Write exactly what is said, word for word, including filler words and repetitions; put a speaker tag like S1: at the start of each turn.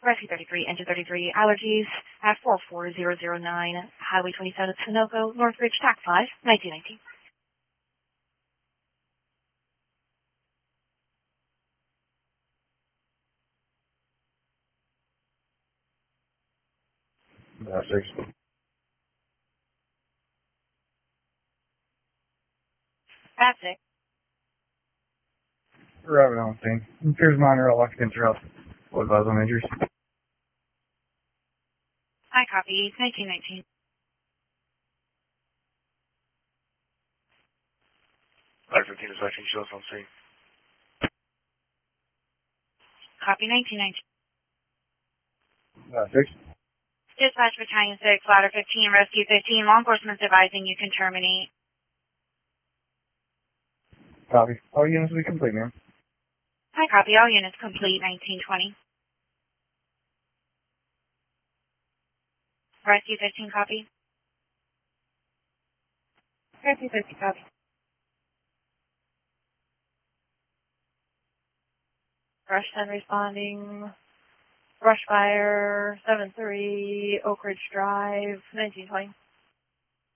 S1: Rescue thirty-three, Engine thirty-three, allergies at four four zero zero nine, Highway twenty-seven, Sunoco, Northridge, T A C five, nineteen nineteen.
S2: Uh, six.
S1: At six.
S2: Rabbit on scene. Appears minor electric interrupt. What advise on injuries?
S1: I copy, nineteen nineteen.
S3: five fifteen is nineteen, shows on scene.
S1: Copy, nineteen nineteen.
S2: Uh, six.
S1: Dispatch Battalion six, Ladder fifteen, Rescue fifteen, law enforcement's advising you can terminate.
S2: Copy. All units will be complete, ma'am.
S1: I copy, all units complete, nineteen twenty. Rescue fifteen, copy. Rescue fifteen, copy. Brush ten responding. Brush fire, seven three, Oak Ridge Drive, nineteen twenty.